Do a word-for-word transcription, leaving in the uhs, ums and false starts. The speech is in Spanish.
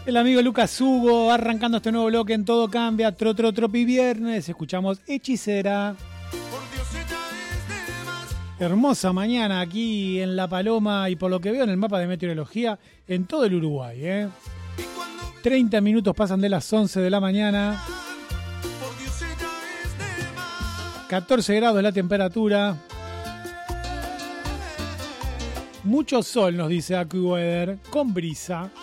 El amigo Lucas Hugo arrancando este nuevo bloque en Todo Cambia, Tro Tro Tropi Viernes. Escuchamos Hechicera. Hermosa mañana aquí en La Paloma y por lo que veo en el mapa de meteorología en todo el Uruguay, ¿eh? treinta minutos pasan de las once de la mañana. catorce grados la temperatura. Mucho sol, nos dice AccuWeather, con brisa.